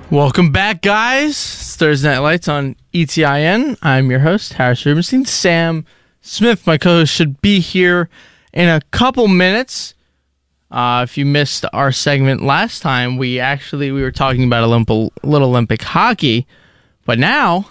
Welcome back, guys. It's Thursday Night Lights on ETIN. I'm your host, Harris Rubenstein. Sam Smith, my co-host, should be here in a couple minutes. If you missed our segment last time, we were talking about Little Olympic hockey, but now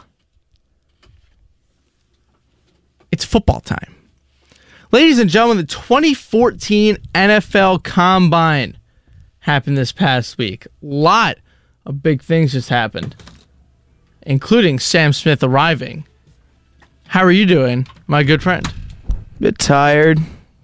it's football time. Ladies and gentlemen, the 2014 NFL Combine happened this past week. Lot of big things just happened, including Sam Smith arriving. How are you doing, my good friend? Bit tired,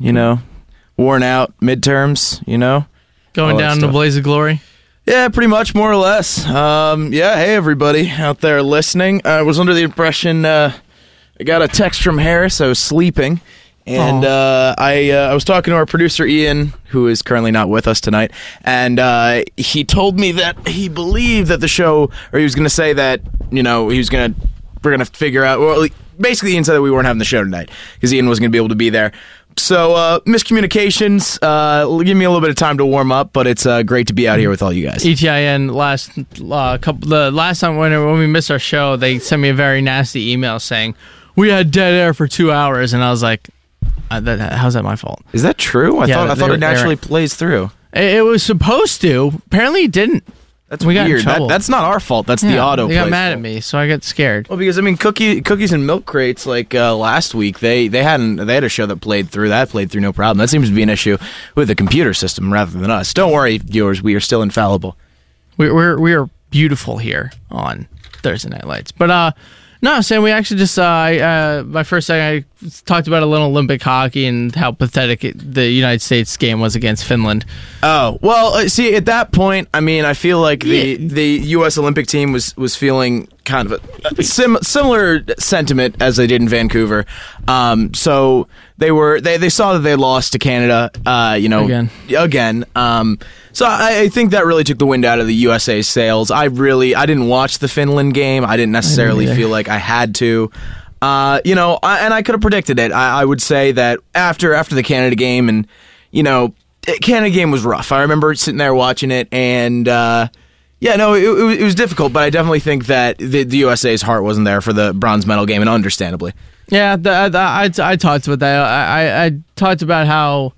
worn out, midterms, Going down in a blaze of glory? Yeah, pretty much, more or less. Hey, everybody out there listening. I was under the impression I got a text from Harris. I was sleeping. And I was talking to our producer, Ian, who is currently not with us tonight, and he told me that he believed that the show, or he was going to say that, we're going to figure out, well, basically Ian said that we weren't having the show tonight, because Ian wasn't going to be able to be there. So, miscommunications, give me a little bit of time to warm up, but it's great to be out here with all you guys. ETIN, the last time when we missed our show, they sent me a very nasty email saying, we had dead air for 2 hours, and I was like, how's that my fault? Is that true? I thought it naturally plays through. It was supposed to. Apparently, it didn't. That's weird. That's not our fault. That's the auto. They got mad at me, so I got scared. Well, because cookies and milk crates, like last week, they had a show that played through. That played through no problem. That seems to be an issue with the computer system rather than us. Don't worry, viewers. We are still infallible. We are beautiful here on Thursday Night Lights, but no, Sam, we actually just, my first second, I talked about a little Olympic hockey and how pathetic the United States game was against Finland. Oh, well, see, at that point, I feel like the U.S. Olympic team was feeling kind of a similar sentiment as they did in Vancouver. So they saw that they lost to Canada, again. So I think that really took the wind out of the USA's sails. I didn't watch the Finland game. I didn't necessarily feel like I had to. And I could have predicted it. I would say that after the Canada game, and Canada game was rough. I remember sitting there watching it, and it was difficult. But I definitely think that the USA's heart wasn't there for the bronze medal game, and understandably. Yeah, I talked about that. I talked about how,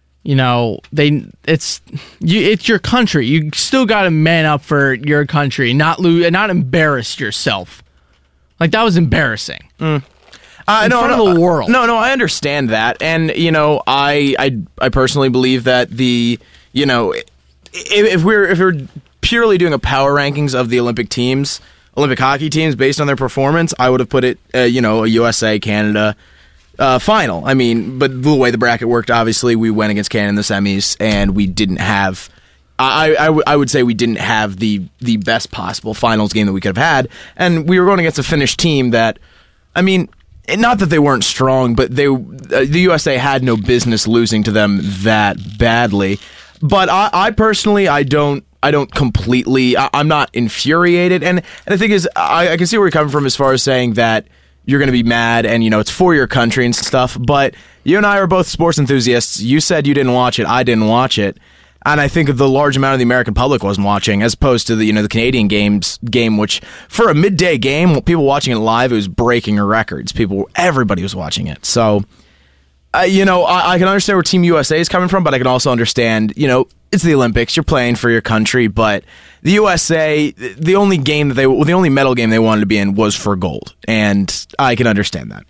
it's your country. You still got to man up for your country, not embarrass yourself. Like, that was embarrassing. In front of the world. No, I understand that, and I personally believe that if we're purely doing a power rankings of the Olympic hockey teams based on their performance, I would have put it a USA Canada final. But the way the bracket worked, obviously we went against Canada in the semis, and we didn't have. I would say we didn't have the best possible finals game that we could have had, and we were going against a Finnish team that, not that they weren't strong, but the USA had no business losing to them that badly. But I personally, I don't completely. I'm not infuriated, and the thing is, I can see where you're coming from as far as saying that you're going to be mad, and it's for your country and stuff. But you and I are both sports enthusiasts. You said you didn't watch it. I didn't watch it. And I think the large amount of the American public wasn't watching, as opposed to the Canadian game, which for a midday game, people watching it live, it was breaking records. Everybody was watching it. So, I can understand where Team USA is coming from, but I can also understand, it's the Olympics, you're playing for your country, but the USA, the only medal game they wanted to be in was for gold, and I can understand that.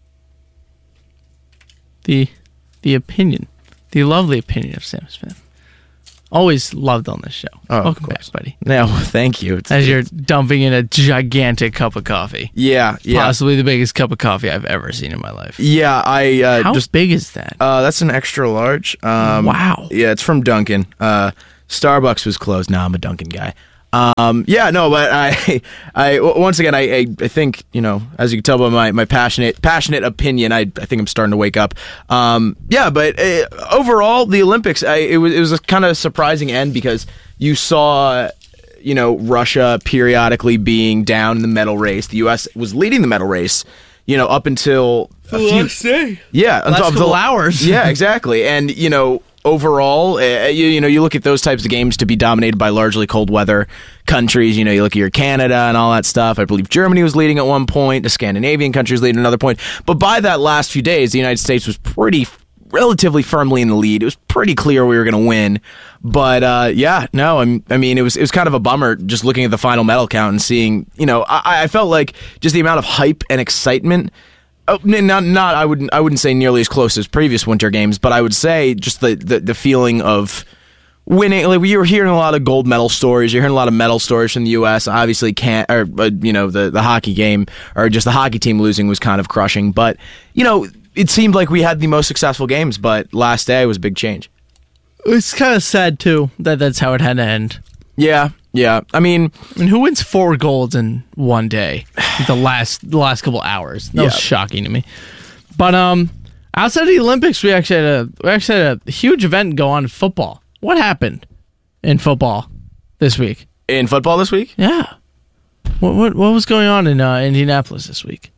The opinion, the lovely opinion of Sam Smith. Always loved on this show. Oh, welcome back, buddy. No, thank you. As you're dumping in a gigantic cup of coffee. Yeah. Possibly the biggest cup of coffee I've ever seen in my life. Yeah, How big is that? That's an extra large. Wow. Yeah, it's from Dunkin'. Starbucks was closed. Now I'm a Dunkin' guy. But I once again, I think, as you can tell by my passionate opinion, I think I'm starting to wake up. But overall, the Olympics, it was a kind of surprising end, because you saw, Russia periodically being down in the medal race. The U.S. was leading the medal race, up until Yeah, last couple hours. Yeah, exactly. And overall, you look at those types of games to be dominated by largely cold weather countries. You look at your Canada and all that stuff. I believe Germany was leading at one point. The Scandinavian countries leading at another point. But by that last few days, the United States was relatively firmly in the lead. It was pretty clear we were going to win. But it was kind of a bummer just looking at the final medal count and seeing. I felt like just the amount of hype and excitement. I wouldn't say nearly as close as previous Winter Games, but I would say just the feeling of winning. Like, you were hearing a lot of gold medal stories. You're hearing a lot of medal stories from the U.S. Obviously, the hockey game or just the hockey team losing was kind of crushing. But it seemed like we had the most successful games. But last day was a big change. It's kind of sad too that that's how it had to end. Yeah. I mean, who wins 4 golds in one day? The last couple hours. That was shocking to me. But outside of the Olympics, we actually had a huge event go on in football. What happened in football this week? In football this week? Yeah. What was going on in Indianapolis this week?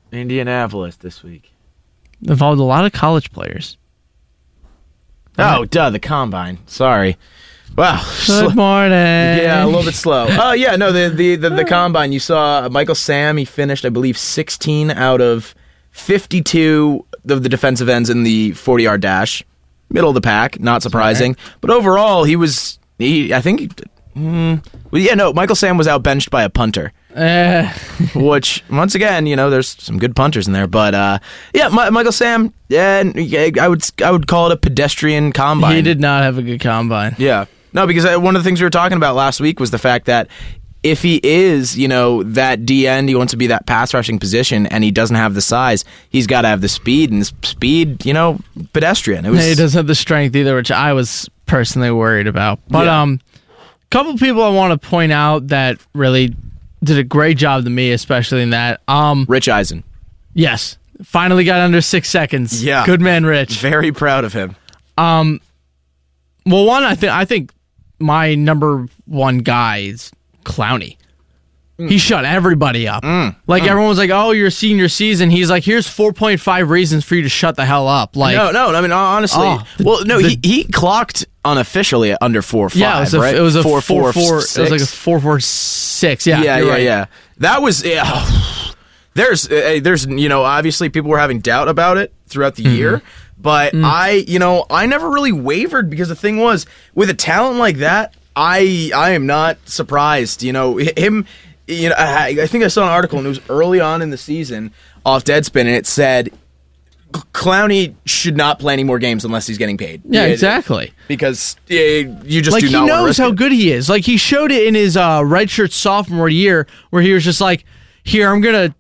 Involved a lot of college players. Oh, the combine. Sorry. Wow. Good morning. Yeah, a little bit slow. Oh, yeah, no, the combine. You saw Michael Sam. He finished, I believe, 16 out of 52 of the defensive ends in the 40-yard dash. Middle of the pack, not surprising. Right. But overall, Michael Sam was outbenched by a punter. Which, once again, there's some good punters in there. But, Michael Sam, I would call it a pedestrian combine. He did not have a good combine. Yeah. No, because one of the things we were talking about last week was the fact that if he is, that D end, he wants to be that pass rushing position, and he doesn't have the size, he's got to have the speed, and speed, pedestrian. He doesn't have the strength either, which I was personally worried about. But a couple people I want to point out that really did a great job to me, especially in that. Rich Eisen. Yes. Finally got under 6 seconds. Yeah. Good man, Rich. Very proud of him. Well, one, I think my number one guy is Clowney. He shut everybody up. Everyone was like, "Oh, your senior season." He's like, "Here's 4.5 reasons for you to shut the hell up." Like, no. I mean, honestly, he clocked unofficially at under 4.5. Yeah, right? It was a 4.4. It was like a 4.46. Yeah, right. Yeah. That was. There's obviously people were having doubt about it throughout the year. But I never really wavered, because the thing was, with a talent like that, I am not surprised. Him. I think I saw an article, and it was early on in the season off Deadspin, and it said Clowney should not play any more games unless he's getting paid. Yeah, exactly. Because you just do not want to risk it. He knows how good he is. Like, he showed it in his redshirt sophomore year, where he was just like, "Here, I'm gonna,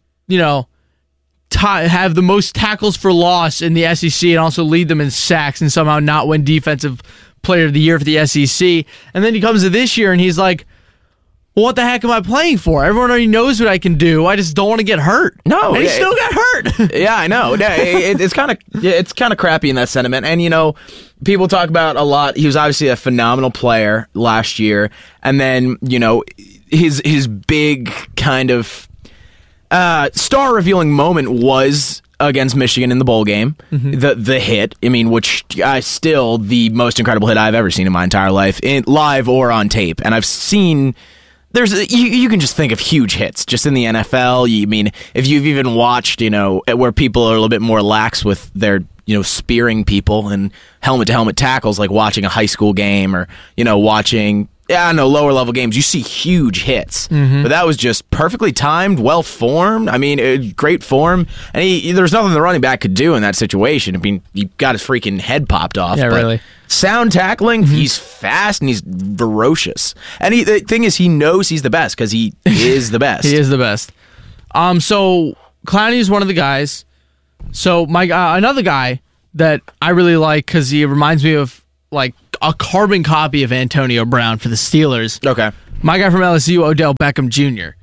have the most tackles for loss in the SEC and also lead them in sacks and somehow not win Defensive Player of the Year for the SEC." And then he comes to this year and he's like, "Well, what the heck am I playing for? Everyone already knows what I can do. I just don't want to get hurt." No, and he still got hurt. Yeah, I know. It's kind of crappy in that sentiment. And people talk about a lot. He was obviously a phenomenal player last year, and then his big kind of star revealing moment was against Michigan in the bowl game. The hit, which still the most incredible hit I've ever seen in my entire life, live or on tape. And I've seen. You can just think of huge hits just in the NFL. If you've even watched, where people are a little bit more lax with their, spearing people and helmet-to-helmet tackles, like watching a high school game or, watching, lower level games, you see huge hits. But that was just perfectly timed, well-formed. Great form. And there's nothing the running back could do in that situation. He got his freaking head popped off. Yeah, really. Sound tackling, he's fast and he's ferocious. And the thing is, he knows he's the best because he is the best. He is the best. So Clowney is one of the guys. So another guy that I really like, because he reminds me of like a carbon copy of Antonio Brown for the Steelers. Okay. My guy from LSU, Odell Beckham Jr.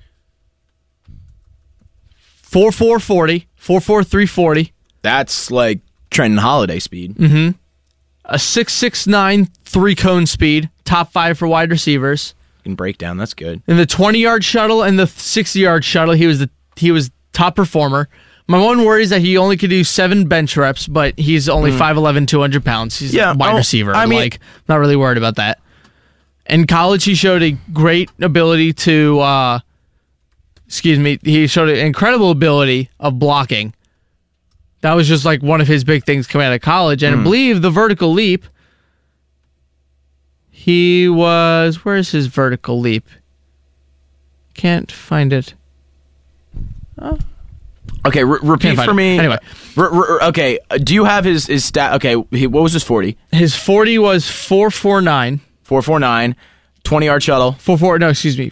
4.4 40, 4.4 340. That's like Trenton Holiday speed. A 6.69 3-cone speed, top 5 for wide receivers. In breakdown, that's good. In the 20-yard shuttle and the 60-yard shuttle, he was top performer. My one worry is that he only could do 7 bench reps, but he's only 5'11", 200 pounds. He's a wide receiver. Not really worried about that. In college, he showed a great ability to, he showed an incredible ability of blocking. That was just like one of his big things coming out of college. And I believe the vertical leap, where's his vertical leap? Can't find it. Okay, repeat for me. Anyway. Okay, do you have his stat? Okay, what was his 40? His 40 was 4.49. 4.49, 20-yard shuttle. 4.43.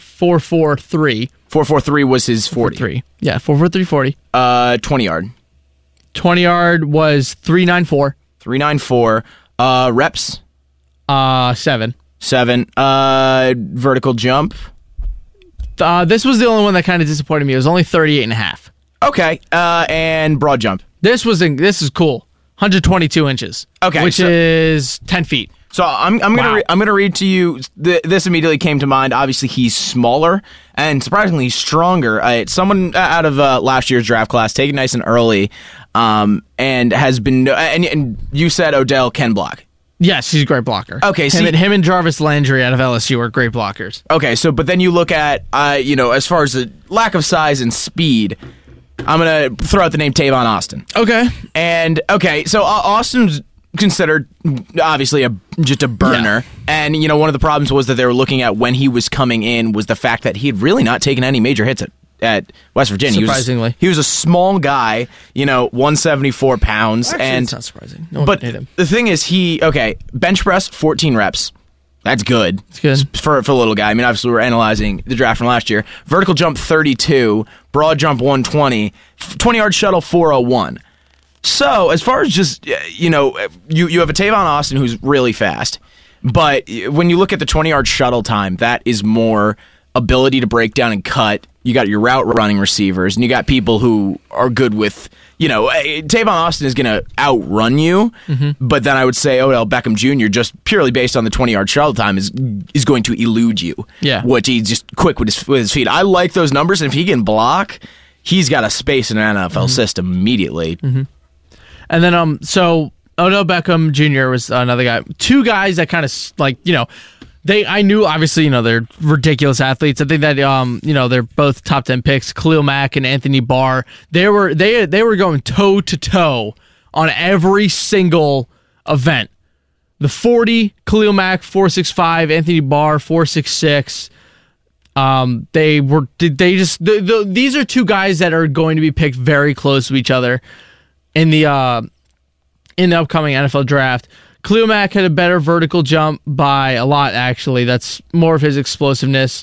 4.43 was his 40. 4.43. Yeah, 4.43 40. 20-yard. 20-yard was 3.94. 3.94. Reps? 7. 7. Vertical jump? This was the only one that kind of disappointed me. It was only 38.5. Okay, and broad jump. This is cool. 122 inches. Okay, which is 10 feet. So I'm gonna read to you. This immediately came to mind. Obviously, he's smaller and surprisingly stronger. Someone out of last year's draft class, taken nice and early, and has been. And you said Odell can block. Yes, he's a great blocker. Okay, him and Jarvis Landry out of LSU are great blockers. Okay, but then you look at as far as the lack of size and speed. I'm going to throw out the name Tavon Austin. Okay. And, so Austin's considered, obviously, just a burner. Yeah. And, one of the problems was that they were looking at when he was coming in was the fact that he had really not taken any major hits at West Virginia. Surprisingly. He was a small guy, 174 pounds. Actually, and it's not surprising. No one but can hit him. The thing is, bench press, 14 reps. That's good. It's good. For a little guy. I mean, obviously, we're analyzing the draft from last year. Vertical jump, 32. Broad jump, 120. 20-yard shuttle, 401. So, as far as just, you have a Tavon Austin who's really fast. But when you look at the 20-yard shuttle time, that is more ability to break down and cut. You got your route running receivers, and you got people who are good with, Tavon Austin is going to outrun you, but then I would say Odell Beckham Jr., just purely based on the 20-yard shuttle time, is going to elude you. Yeah. Which he's just quick with his feet. I like those numbers, and if he can block, he's got a space in an NFL system immediately. And then, so Odell Beckham Jr. was another guy. 2 guys that kind of, I knew, obviously, they're ridiculous athletes. I think that, they're both top 10 picks. Khalil Mack and Anthony Barr. They were going toe to toe on every single event. The 40, Khalil Mack 4.65, Anthony Barr 4.66. These are 2 guys that are going to be picked very close to each other in the upcoming NFL draft. Khalil Mack had a better vertical jump by a lot, actually. That's more of his explosiveness.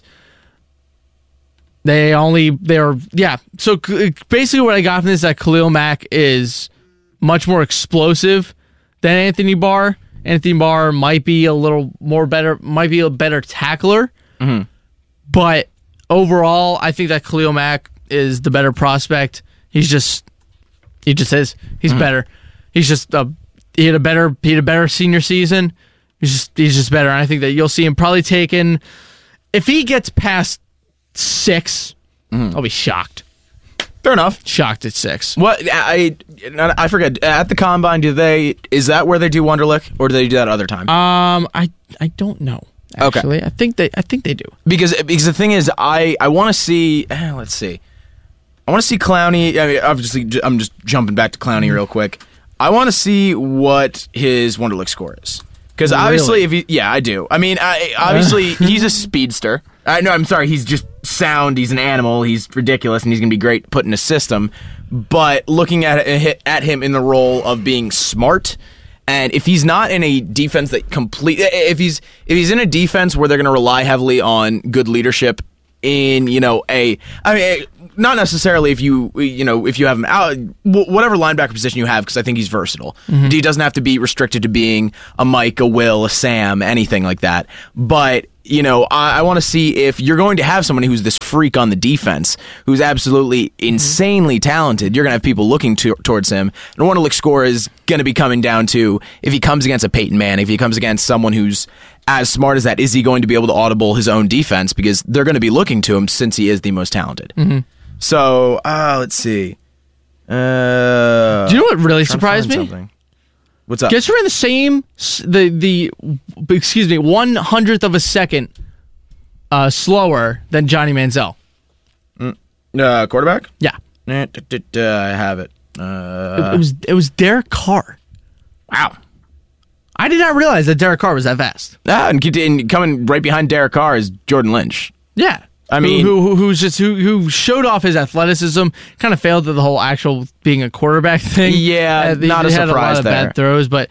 So basically what I got from this is that Khalil Mack is much more explosive than Anthony Barr. Anthony Barr might be a better tackler. But overall, I think that Khalil Mack is the better prospect. He just is. He's better. He's just he had a better senior season. He's just better. And I think that you'll see him probably taken, if he gets past 6, I'll be shocked. Fair enough. Shocked at 6. What I forget, at the combine, is that where they do Wonderlic, or do they do that other time? I don't know. Actually, okay. I think they do. Because the thing is, I want to see. Let's see. I want to see Clowney. I mean, obviously, I'm just jumping back to Clowney real quick. I want to see what his Wonderlic score is. Because obviously, I do. I mean, obviously, he's a speedster. No, I'm sorry. He's just sound. He's an animal. He's ridiculous, and he's going to be great put in a system. But looking at him in the role of being smart, and if he's not in a defense that if he's in a defense where they're going to rely heavily on good leadership in not necessarily if you have him out, whatever linebacker position you have, because I think he's versatile. He doesn't have to be restricted to being a Mike, a Will, a Sam, anything like that. But I want to see if you're going to have someone who's this freak on the defense, who's absolutely insanely talented. You're going to have people looking towards him. And Wonderlic score is going to be coming down to if he comes against a Peyton Manning, if he comes against someone who's as smart as that, is he going to be able to audible his own defense? Because they're going to be looking to him since he is the most talented. So, let's see. Do you know what really surprised me? Something. What's up? Guess who ran the same, the 1/100th of a second slower than Johnny Manziel? Quarterback? Yeah. I have it. It was Derek Carr. Wow. I did not realize that Derek Carr was that fast. And coming right behind Derek Carr is Jordan Lynch. Yeah. I mean, who showed off his athleticism, kind of failed at the whole actual being a quarterback thing. Yeah, not a had surprise a lot of there. bad throws, but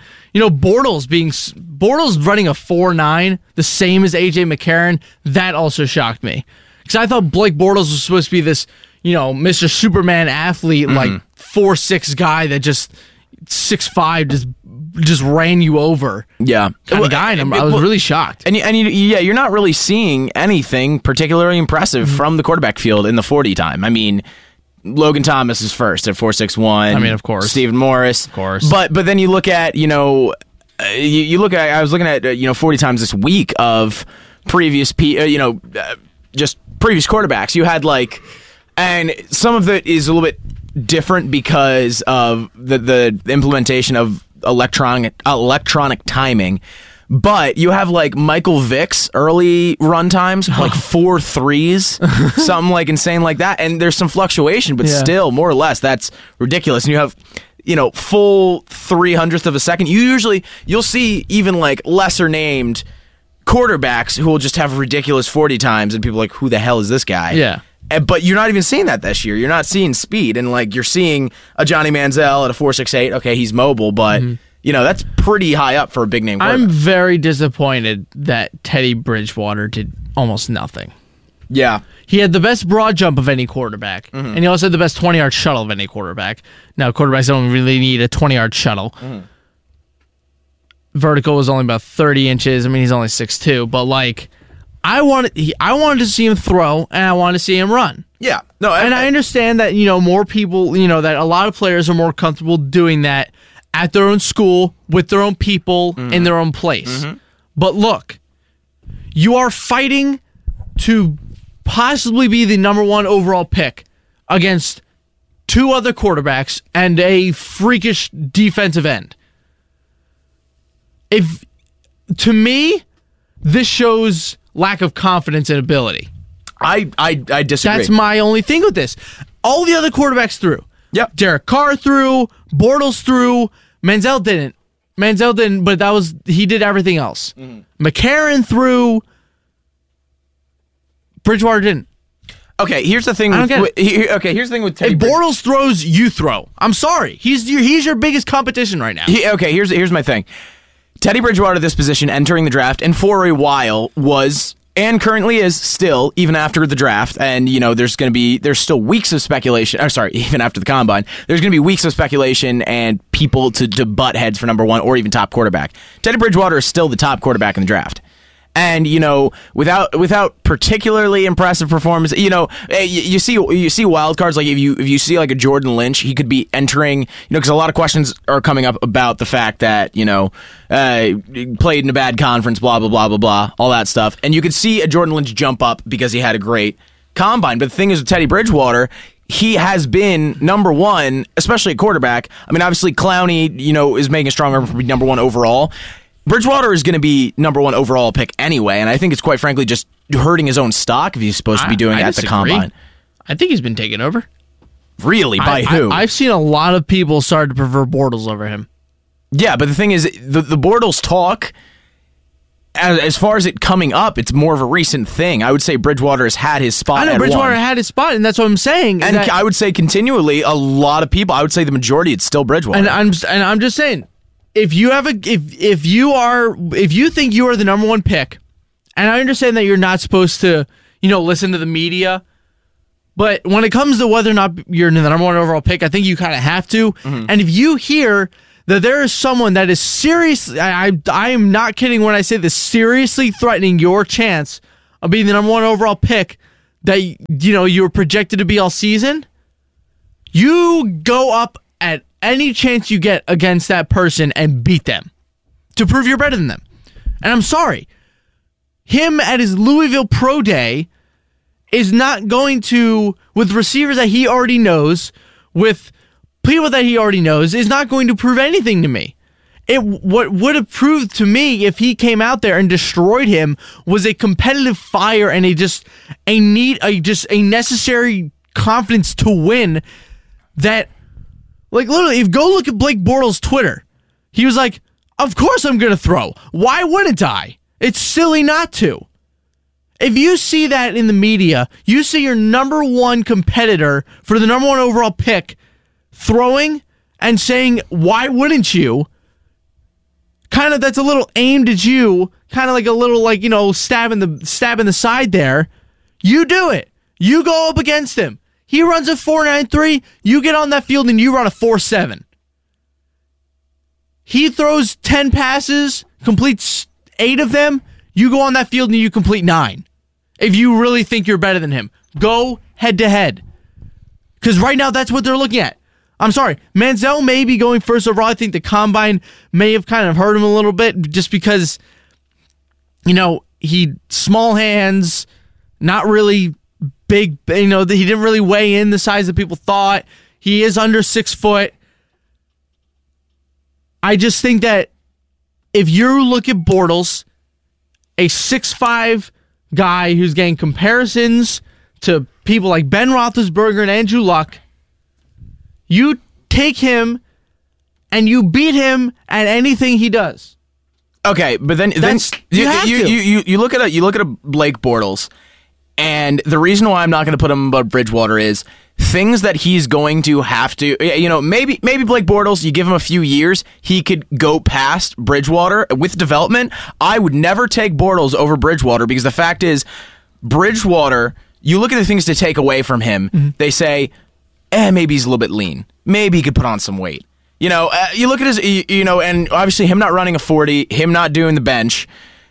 Bortles running a 4.9, the same as AJ McCarron, that also shocked me because I thought Blake Bortles was supposed to be this, Mr. Superman athlete, like 4'6" guy that just 6'5" just ran you over. Yeah, kind of guy, and I was really shocked. And you're not really seeing anything particularly impressive from the quarterback field in the 40 time. I mean, Logan Thomas is first at 4.61. I mean, of course, Stephen Morris, of course. But then you look at you look at I was looking at 40 times this week of previous just previous quarterbacks. You had and some of it is a little bit different because of the implementation of electronic timing, but you have Michael Vick's early run times, 4 threes, something insane like that, and there's some fluctuation, but still, more or less, that's ridiculous. And you have full 300th of a second. You'll see even lesser named quarterbacks who will just have ridiculous 40 times, and people are like, who the hell is this guy? Yeah. But you're not even seeing that this year. You're not seeing speed, and you're seeing a Johnny Manziel at a 4.68. Okay, he's mobile, but that's pretty high up for a big name quarterback. I'm very disappointed that Teddy Bridgewater did almost nothing. Yeah, he had the best broad jump of any quarterback, and he also had the best 20-yard shuttle of any quarterback. Now, quarterbacks don't really need a 20-yard shuttle. Vertical was only about 30 inches. I mean, he's only 6'2", but I wanted to see him throw, and I wanted to see him run. Yeah. No, I understand that, more people, that a lot of players are more comfortable doing that at their own school, with their own people, in their own place. But look, you are fighting to possibly be the number 1 overall pick against 2 other quarterbacks and a freakish defensive end. To me, this shows lack of confidence and ability. I disagree. That's my only thing with this. All the other quarterbacks threw. Yep. Derek Carr threw. Bortles threw. Manziel didn't, but he did everything else. McCarron threw. Bridgewater didn't. Okay, here's the thing. Here's the thing with Teddy. If Bortles throws, you throw. I'm sorry. He's your biggest competition right now. Here's my thing. Teddy Bridgewater, this position, entering the draft, and for a while was, and currently is still, even after the draft, and there's still weeks of speculation. Even after the combine, there's going to be weeks of speculation and people to butt heads for number 1 or even top quarterback. Teddy Bridgewater is still the top quarterback in the draft. And without particularly impressive performance, you see wild cards. If you see a Jordan Lynch, he could be entering. Because a lot of questions are coming up about the fact that played in a bad conference, blah blah blah blah blah, all that stuff. And you could see a Jordan Lynch jump up because he had a great combine. But the thing is with Teddy Bridgewater, he has been number 1, especially at quarterback. I mean, obviously Clowney, is making a strong argument for being number 1 overall. Bridgewater is going to be number 1 overall pick anyway, and I think it's quite frankly just hurting his own stock if he's supposed to be doing it at the combine. I think he's been taken over. Really? By who? I've seen a lot of people start to prefer Bortles over him. Yeah, but the thing is, the Bortles talk, as far as it coming up, it's more of a recent thing. I would say Bridgewater has had his spot. I know Bridgewater had his spot, and that's what I'm saying. And I would say continually, a lot of people, I would say the majority, it's still Bridgewater. And I'm just saying, if you think you are the number 1 pick, and I understand that you're not supposed to, listen to the media, but when it comes to whether or not you're the number 1 overall pick, I think you kind of have to. And if you hear that there is someone that is seriously, I am not kidding when I say this, seriously threatening your chance of being the number 1 overall pick that you were projected to be all season, you go up at any chance you get against that person and beat them to prove you're better than them. And I'm sorry, him at his Louisville Pro Day is not going to, with receivers that he already knows, with people that he already knows is not going to prove anything to me. What would have proved to me if he came out there and destroyed him was a competitive fire and a necessary confidence to win. That, like, literally, if go look at Blake Bortles' Twitter, he was like, "Of course I'm gonna throw. Why wouldn't I? It's silly not to." If you see that in the media, you see your number one competitor for the number one overall pick throwing and saying, "Why wouldn't you?" Kind of, that's a little aimed at you, kind of like a little, like, you know, stab in the side there. You do it. You go up against him. He runs a 4.93. You get on that field and you run a 4.7. He throws 10 passes, completes 8 of them. You go on that field and you complete 9. If you really think you're better than him, go head to head. Because right now that's what they're looking at. I'm sorry, Manziel may be going first overall. I think the combine may have kind of hurt him a little bit just because, you know, he small hands, not really big, you know, he didn't really weigh in the size that people thought. He is under 6 foot. I just think that if you look at Bortles, a 6'5" guy who's getting comparisons to people like Ben Roethlisberger and Andrew Luck, you take him and you beat him at anything he does. Okay, but then you look at a Blake Bortles, and the reason why I'm not going to put him above Bridgewater is things that he's going to have to, you know, maybe Blake Bortles, you give him a few years, he could go past Bridgewater with development. I would never take Bortles over Bridgewater because the fact is, Bridgewater, you look at the things to take away from him, they say, maybe he's a little bit lean. Maybe he could put on some weight. You know, you look at his, you know, and obviously him not running a 40, him not doing the bench,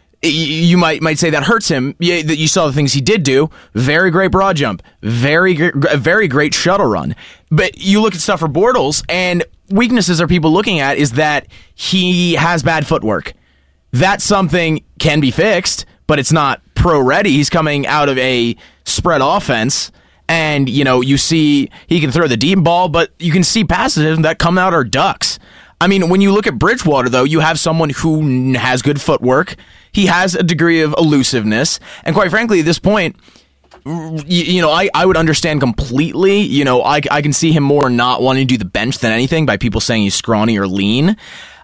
you might say that hurts him. You saw the things he did do. Very great broad jump. Very great shuttle run. But you look at stuff for Bortles, and weaknesses are people looking at is that he has bad footwork. That's something can be fixed, but it's not pro ready. He's coming out of a spread offense. And, you know, you see he can throw the deep ball, but you can see passes that come out are ducks. I mean, when you look at Bridgewater, though, you have someone who has good footwork. He has a degree of elusiveness. And quite frankly, at this point, you know, I would understand completely. You know, I can see him more not wanting to do the bench than anything by people saying he's scrawny or lean.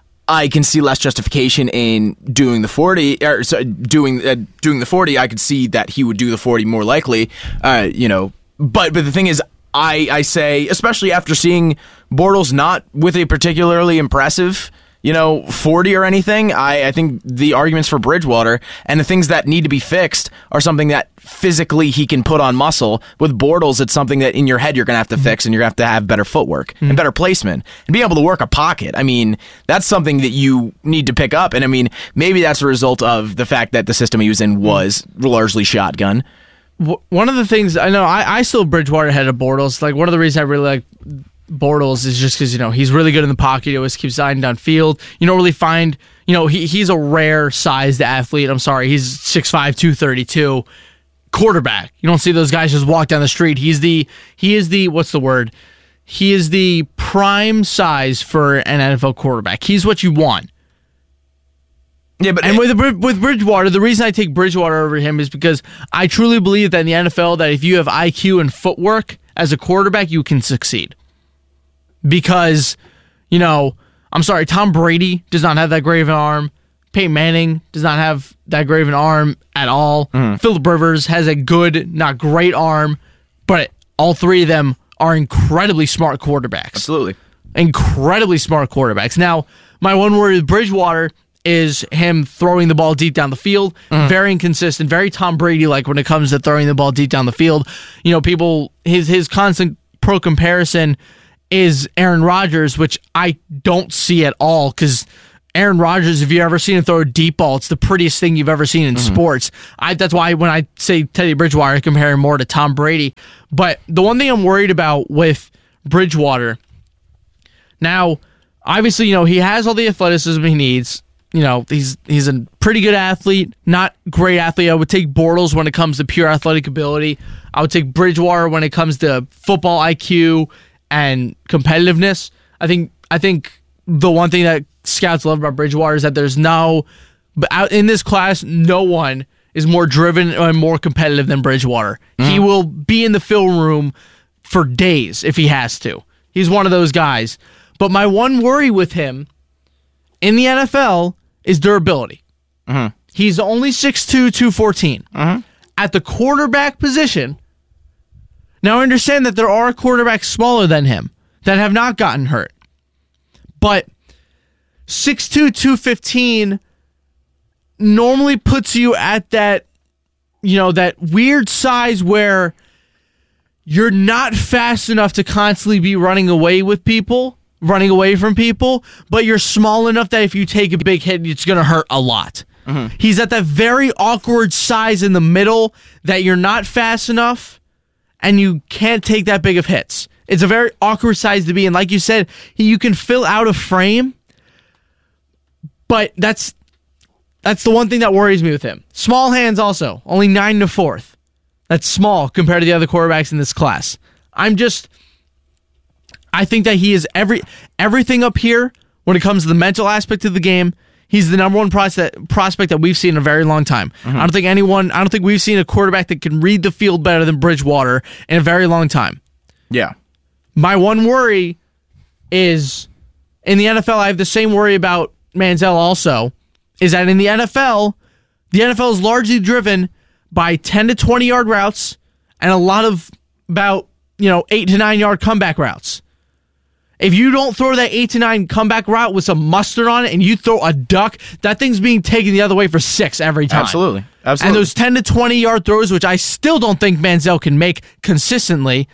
I can see less justification in doing the 40, or doing the 40. I could see that he would do the 40 more likely, you know. But the thing is, I say, especially after seeing Bortles not with a particularly impressive, you know, 40 or anything, I think the arguments for Bridgewater and the things that need to be fixed are something that physically he can put on muscle. With Bortles, it's something that in your head you're going to have to fix, and you're going to have better footwork and better placement and be able to work a pocket. I mean, that's something that you need to pick up. And I mean, maybe that's a result of the fact that the system he was in was largely shotgun. One of the things I know, I still Bridgewater ahead of Bortles. Like, one of the reasons I really like Bortles is just because, you know, he's really good in the pocket. He always keeps sliding downfield. You don't really find, you know, he's a rare sized athlete. I'm sorry, he's 6'5", 232 quarterback. You don't see those guys just walk down the street. He is the what's the word? He is the prime size for an NFL quarterback. He's what you want. Yeah, but with Bridgewater, the reason I take Bridgewater over him is because I truly believe that in the NFL, that if you have IQ and footwork as a quarterback, you can succeed. Because, you know, I'm sorry, Tom Brady does not have that great of an arm. Peyton Manning does not have that great of an arm at all. Phillip Rivers has a good, not great arm, but all three of them are incredibly smart quarterbacks. Absolutely. Incredibly smart quarterbacks. Now, my one worry with Bridgewater is him throwing the ball deep down the field. Very inconsistent, very Tom Brady-like when it comes to throwing the ball deep down the field. You know, people, his constant pro comparison is Aaron Rodgers, which I don't see at all, because Aaron Rodgers, if you've ever seen him throw a deep ball, it's the prettiest thing you've ever seen in sports. That's why when I say Teddy Bridgewater, I compare him more to Tom Brady. But the one thing I'm worried about with Bridgewater, now, obviously, you know, he has all the athleticism he needs. You know, he's a pretty good athlete, not great athlete. I would take Bortles when it comes to pure athletic ability. I would take Bridgewater when it comes to football IQ and competitiveness. I think the one thing that scouts love about Bridgewater is that there's in this class, no one is more driven and more competitive than Bridgewater. He will be in the film room for days if he has to. He's one of those guys. But my one worry with him in the NFL is durability. He's only 6'2", 214. At the quarterback position, now I understand that there are quarterbacks smaller than him that have not gotten hurt. But 6'2", 215 normally puts you at that, that weird size where you're not fast enough to constantly be running away from people, but you're small enough that if you take a big hit, it's going to hurt a lot. He's at that very awkward size in the middle that you're not fast enough and you can't take that big of hits. It's a very awkward size to be in. Like you said, you can fill out a frame, but that's the one thing that worries me with him. Small hands also, only 9 to 4th. That's small compared to the other quarterbacks in this class. I think that he is everything up here when it comes to the mental aspect of the game. He's the number one prospect that we've seen in a very long time. I don't think we've seen a quarterback that can read the field better than Bridgewater in a very long time. Yeah. My one worry is in the NFL, I have the same worry about Manziel also, is that in the NFL is largely driven by 10 to 20 yard routes and a lot of about 8 to 9 yard comeback routes. If you don't throw that 8 to 9 comeback route with some mustard on it and you throw a duck, that thing's being taken the other way for 6 every time. Absolutely. And those 10 to 20 yard throws, which I still don't think Manziel can make consistently,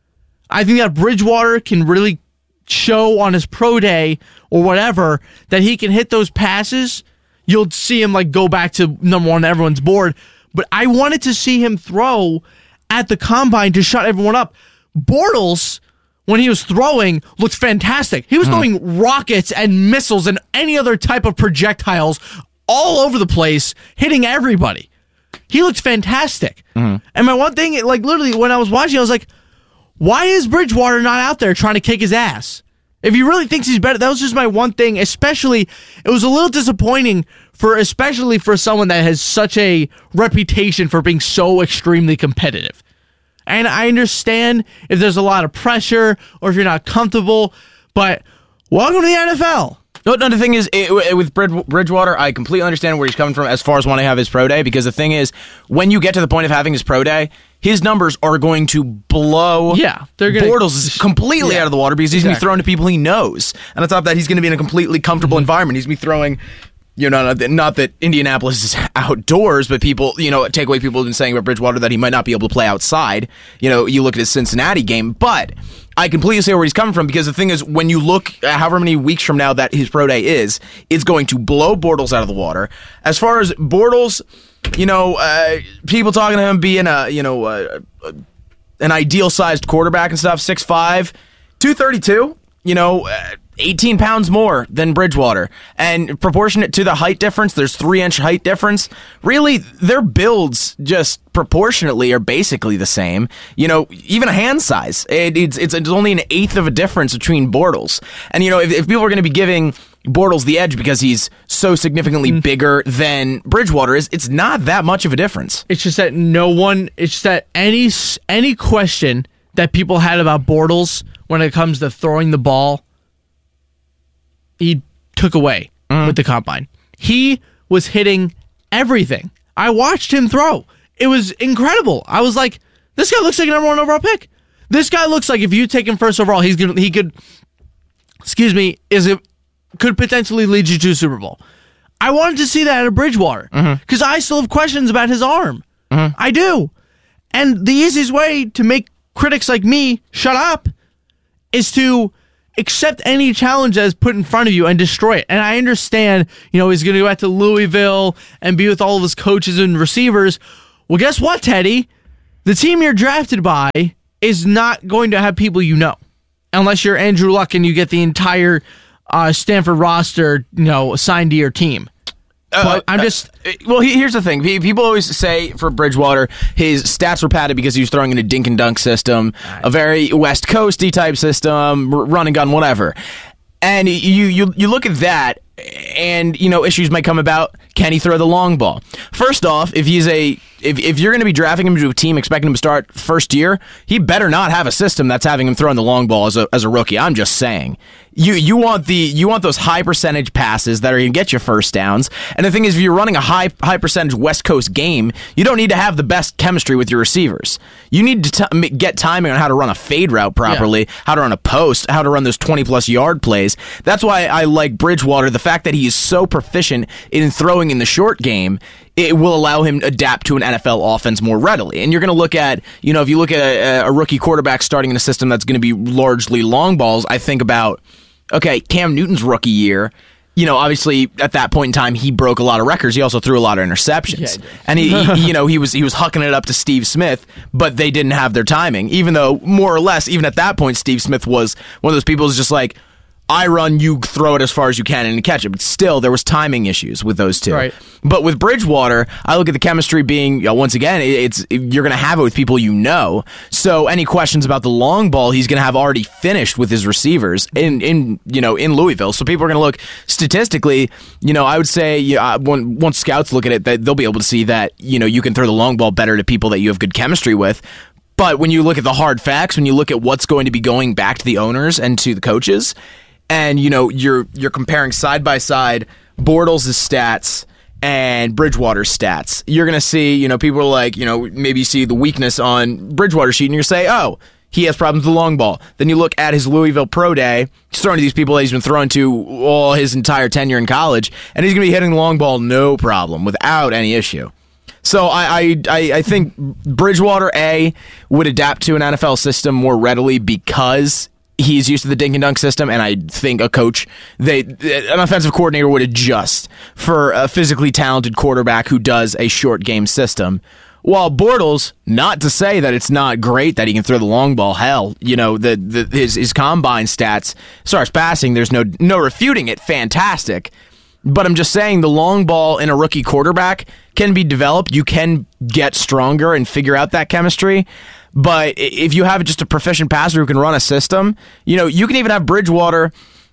I think that Bridgewater can really show on his pro day or whatever that he can hit those passes. You'll see him go back to number one on everyone's board. But I wanted to see him throw at the combine to shut everyone up. Bortles, when he was throwing, looked fantastic. He was throwing rockets and missiles and any other type of projectiles all over the place, hitting everybody. He looked fantastic. And my one thing, literally, when I was watching, I was like, why is Bridgewater not out there trying to kick his ass? If he really thinks he's better, that was just my one thing. Especially, it was a little disappointing especially for someone that has such a reputation for being so extremely competitive. And I understand if there's a lot of pressure or if you're not comfortable, but welcome to the NFL. No, the thing is, with Bridgewater, I completely understand where he's coming from as far as wanting to have his pro day, because the thing is, when you get to the point of having his pro day, his numbers are going to blow Bortles completely out of the water because he's going to be throwing to people he knows. And on top of that, he's going to be in a completely comfortable environment. He's going to be throwing, not that Indianapolis is outdoors, but people, take away people have been saying about Bridgewater that he might not be able to play outside. You look at his Cincinnati game, but I completely see where he's coming from, because the thing is, when you look however many weeks from now that his pro day is, it's going to blow Bortles out of the water. As far as Bortles, people talking to him being an ideal-sized quarterback and stuff, 6'5", 232, 18 pounds more than Bridgewater. And proportionate to the height difference, there's 3-inch height difference. Really, their builds just proportionately are basically the same. Even a hand size. It's only an eighth of a difference between Bortles. And, if people are going to be giving Bortles the edge because he's so significantly bigger than Bridgewater is, it's not that much of a difference. It's just that any question that people had about Bortles when it comes to throwing the ball, he took away with the combine. He was hitting everything. I watched him throw. It was incredible. I was like, this guy looks like a number 1 overall pick. This guy looks like if you take him first overall, could potentially lead you to a Super Bowl. I wanted to see that out of Bridgewater because I still have questions about his arm. I do. And the easiest way to make critics like me shut up is to accept any challenge that is put in front of you and destroy it. And I understand, he's going to go back to Louisville and be with all of his coaches and receivers. Well, guess what, Teddy? The team you're drafted by is not going to have people unless you're Andrew Luck and you get the entire Stanford roster, assigned to your team. But I'm just... Well, here's the thing. People always say for Bridgewater, his stats were padded because he was throwing in a dink and dunk system, a very West Coasty type system, run and gun, whatever. And you look at that, and issues might come about. Can he throw the long ball? First off, if you're going to be drafting him to a team expecting him to start first year, he better not have a system that's having him throwing the long ball as a rookie. I'm just saying. You want those high percentage passes that are going to get you first downs. And the thing is, if you're running a high percentage West Coast game, you don't need to have the best chemistry with your receivers. You need to get timing on how to run a fade route properly, how to run a post, how to run those 20+ yard plays. That's why I like Bridgewater. The fact that he is so proficient in throwing in the short game, it will allow him to adapt to an NFL offense more readily. And you're going to look at, if you look at a rookie quarterback starting in a system that's going to be largely long balls, I think about, okay, Cam Newton's rookie year, obviously at that point in time he broke a lot of records. He also threw a lot of interceptions, and he was hucking it up to Steve Smith, but they didn't have their timing. Even though more or less, even at that point, Steve Smith was one of those people who's just like, I run, you throw it as far as you can and catch it. But still, there was timing issues with those two. Right. But with Bridgewater, I look at the chemistry being, once again, you're going to have it with people you know. So any questions about the long ball, he's going to have already finished with his receivers in Louisville. So people are going to look statistically. I would say once scouts look at it, that they'll be able to see that you can throw the long ball better to people that you have good chemistry with. But when you look at the hard facts, when you look at what's going to be going back to the owners and to the coaches, and you're comparing side by side Bortles' stats and Bridgewater's stats, you're gonna see people are like maybe you see the weakness on Bridgewater's sheet and you say, oh, he has problems with the long ball. Then you look at his Louisville pro day, he's throwing to these people that he's been throwing to all his entire tenure in college, and he's gonna be hitting the long ball no problem without any issue. So I think Bridgewater would adapt to an NFL system more readily because he's used to the dink and dunk system, and I think an offensive coordinator would adjust for a physically talented quarterback who does a short game system. While Bortles, not to say that it's not great that he can throw the long ball. Hell, his combine stats, as far as passing, there's no refuting it. Fantastic. But I'm just saying the long ball in a rookie quarterback can be developed. You can get stronger and figure out that chemistry. But if you have just a proficient passer who can run a system, you can even have Bridgewater,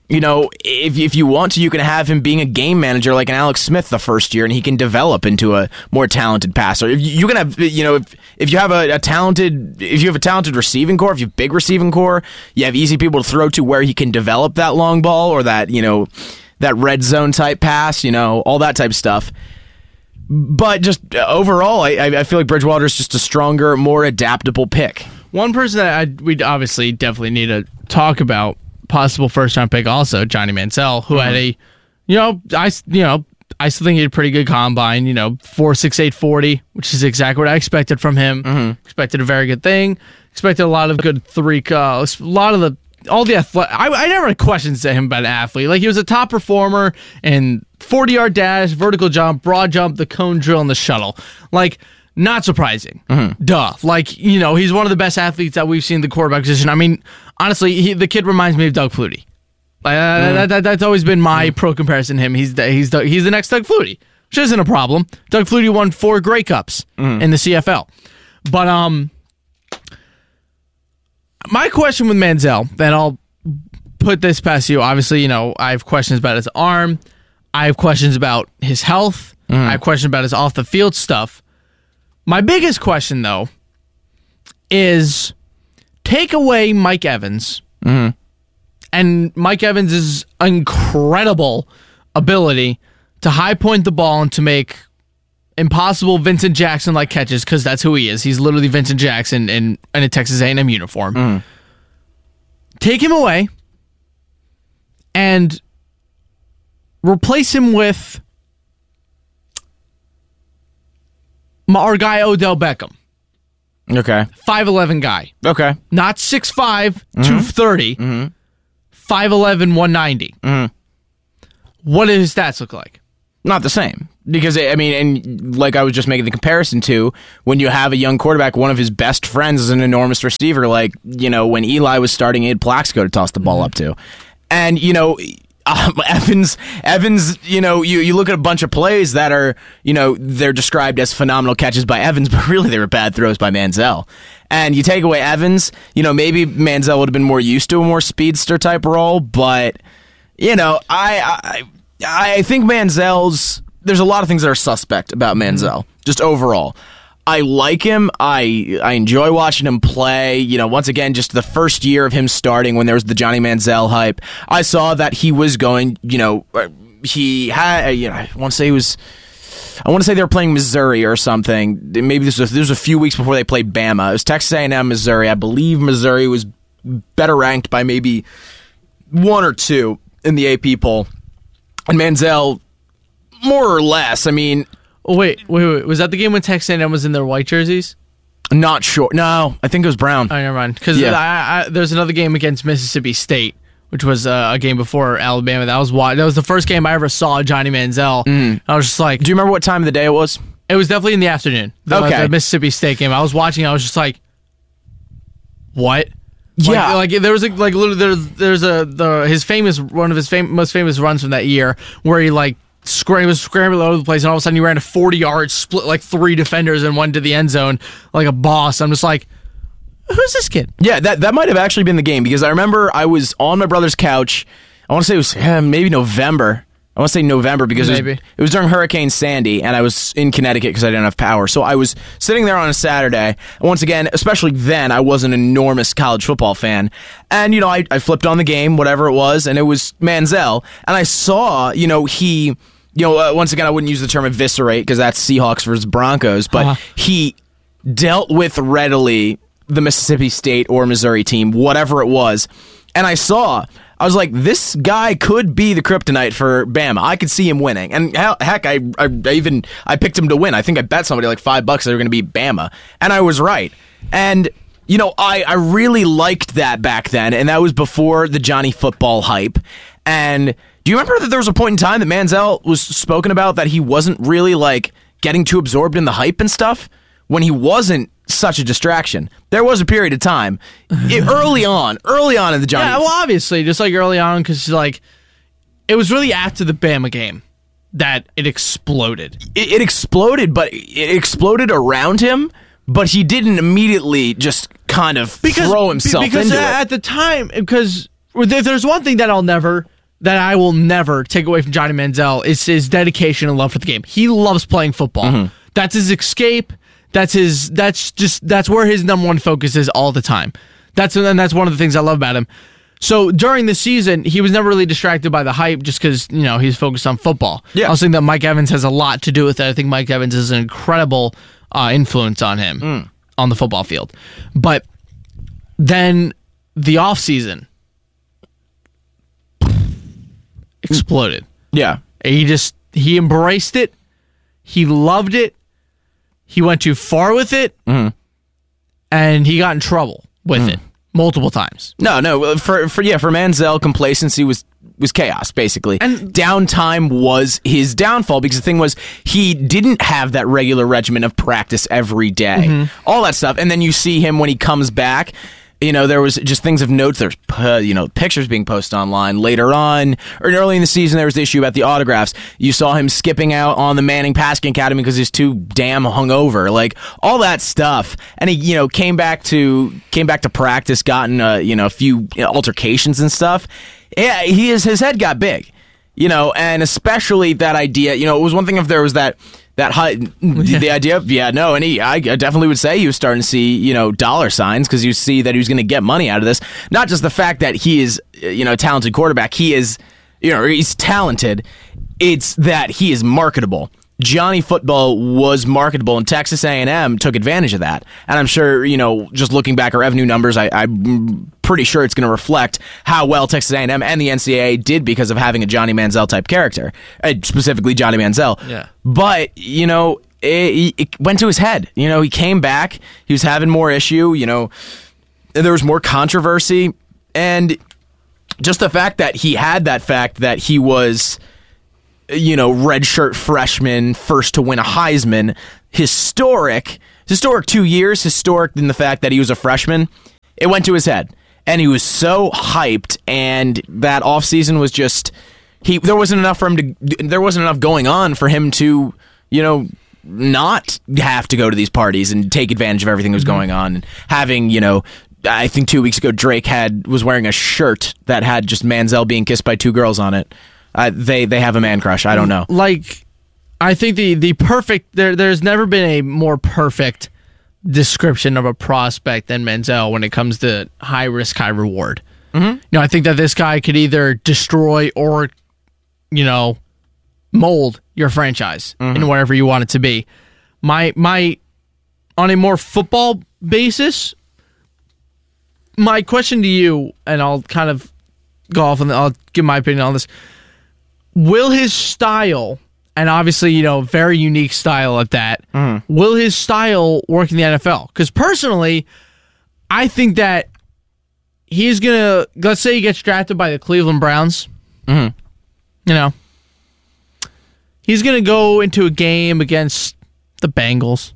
if you want to, you can have him being a game manager like an Alex Smith the first year, and he can develop into a more talented passer. If you can have, if you have a talented receiving core, if you have big receiving core, you have easy people to throw to where he can develop that long ball or that, that red zone type pass, all that type of stuff. But just overall, I feel like Bridgewater is just a stronger, more adaptable pick. One person that we'd obviously definitely need to talk about, possible first-round pick also, Johnny Manziel, who had a, I still think he had a pretty good combine, 4.68 40, which is exactly what I expected from him. Mm-hmm. Expected a very good thing. Expected a lot of good I never had questions to him about an athlete. Like, he was a top performer in 40-yard dash, vertical jump, broad jump, the cone drill, and the shuttle. Like, not surprising. Mm-hmm. Duh. Like, he's one of the best athletes that we've seen in the quarterback position. I mean, honestly, the kid reminds me of Doug Flutie. That's always been my pro comparison to him. He's the next Doug Flutie, which isn't a problem. Doug Flutie won 4 Grey Cups in the CFL. But, my question with Manziel, and I'll put this past you. Obviously, I have questions about his arm. I have questions about his health. I have questions about his off-the-field stuff. My biggest question, though, is take away Mike Evans and Mike Evans' incredible ability to high point the ball and to make impossible Vincent Jackson-like catches, because that's who he is. He's literally Vincent Jackson in a Texas A&M uniform. Take him away and replace him with our guy Odell Beckham. Okay. 5'11" guy. Okay. Not 6'5", 230. 5'11", 190. What do his stats look like? Not the same. Because, and like I was just making the comparison to, when you have a young quarterback, one of his best friends is an enormous receiver. Like, when Eli was starting, he had Plaxico to toss the ball up to. And, Evans, you look at a bunch of plays that are, they're described as phenomenal catches by Evans, but really they were bad throws by Manziel. And you take away Evans, maybe Manziel would have been more used to a more speedster type role, but, I think Manziel's, there's a lot of things that are suspect about Manziel, just overall. I like him. I enjoy watching him play. Once again, just the first year of him starting when there was the Johnny Manziel hype, I saw that he was going, he had, I want to say they were playing Missouri or something. Maybe this was a few weeks before they played Bama. It was Texas A&M, Missouri. I believe Missouri was better ranked by maybe 1 or 2 in the AP poll. And Manziel, more or less, Wait. Was that the game when Texas A&M was in their white jerseys? Not sure. No, I think it was brown. Oh, never mind. Because there's another game against Mississippi State, which was a game before Alabama. That was the first game I ever saw Johnny Manziel. I was just like... Do you remember what time of the day it was? It was definitely in the afternoon. The Mississippi State game. I was watching. I was just like, what? Yeah, there was literally there's one of his most famous runs from that year where he was scrambling all over the place, and all of a sudden he ran a 40 yards, split like 3 defenders and went to the end zone like a boss. I'm just like, who's this kid? Yeah, that might have actually been the game, because I remember I was on my brother's couch. I want to say it was maybe November. I want to say November because it was during Hurricane Sandy, and I was in Connecticut because I didn't have power. So I was sitting there on a Saturday. And once again, especially then, I was an enormous college football fan. And, I flipped on the game, whatever it was, and it was Manziel. And I saw, he... once again, I wouldn't use the term eviscerate because that's Seahawks versus Broncos, but he dealt with readily the Mississippi State or Missouri team, whatever it was. And I was like, this guy could be the kryptonite for Bama. I could see him winning. And heck, I picked him to win. I think I bet somebody like $5 they were going to beat Bama. And I was right. And, I really liked that back then. And that was before the Johnny football hype. And do you remember that there was a point in time that Manziel was spoken about that he wasn't really getting too absorbed in the hype and stuff when he wasn't such a distraction? There was a period of time early on in the Johnny. Yeah, well, obviously, just early on, because it was really after the Bama game that it exploded. It exploded, but it exploded around him. But he didn't immediately just kind of throw himself into it. At the time, because there's one thing that I will never take away from Johnny Manziel is his dedication and love for the game. He loves playing football. Mm-hmm. That's his escape. That's where his number one focus is all the time. That's one of the things I love about him. So during the season, he was never really distracted by the hype just because, he's focused on football. Yeah. I also think that Mike Evans has a lot to do with it. I think Mike Evans is an incredible influence on him on the football field. But then the offseason exploded. Yeah. He embraced it. He loved it. He went too far with it. Mm-hmm. And he got in trouble with it multiple times. No. For Manziel, complacency was chaos, basically. And downtime was his downfall, because the thing was, he didn't have that regular regimen of practice every day. Mm-hmm. All that stuff. And then you see him when he comes back. There was just things of note. There's, pictures being posted online later on, or early in the season, there was the issue about the autographs. You saw him skipping out on the Manning Passing Academy because he's too damn hungover, all that stuff. And he, came back to practice, gotten, a few altercations and stuff. Yeah, his head got big, and especially that idea, it was one thing if there was that the idea of, I definitely would say he was starting to see, dollar signs, because you see that he was going to get money out of this. Not just the fact that he is, a talented quarterback. He is, he's talented. It's that he is marketable. Johnny football was marketable, and Texas A&M took advantage of that. And I'm sure, just looking back at revenue numbers, I'm pretty sure it's going to reflect how well Texas A&M and the NCAA did because of having a Johnny Manziel type character, specifically Johnny Manziel. Yeah. But, it went to his head. He came back. He was having more issue. There was more controversy. And just the fact that he had that fact that he was, redshirt freshman, first to win a Heisman, historic 2 years, historic in the fact that he was a freshman, it went to his head. And he was so hyped, and that offseason was just, there wasn't enough going on for him to, not have to go to these parties and take advantage of everything that was going on. And having, I think 2 weeks ago Drake was wearing a shirt that had just Manziel being kissed by two girls on it. They have a man crush. I don't know. Like, I think the perfect there's never been a more perfect description of a prospect than Manziel when it comes to high risk, high reward. Mm-hmm. I think that this guy could either destroy or, mold your franchise in whatever you want it to be. My on a more football basis, my question to you, and I'll kind of go off and I'll give my opinion on this. Will his style, and obviously, very unique style at that, will his style work in the NFL? Because personally, I think that he's going to, let's say he gets drafted by the Cleveland Browns. He's going to go into a game against the Bengals.